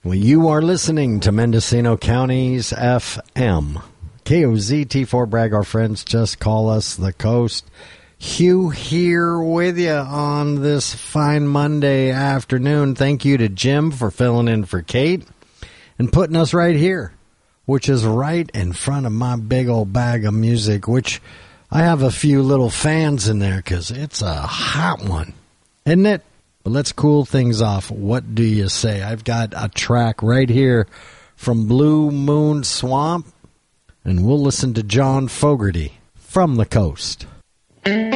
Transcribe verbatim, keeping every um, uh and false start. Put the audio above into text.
Well, you are listening to Mendocino County's F M. K O Z T four Bragg, our friends just call us the Coast. Hugh here with you on this fine Monday afternoon. Thank you to Jim for filling in for Kate and putting us right here, which is right in front of my big old bag of music, which I have a few little fans in there because it's a hot one, isn't it? But let's cool things off. What do you say? I've got a track right here from Blue Moon Swamp, and we'll listen to John Fogerty from the Coast.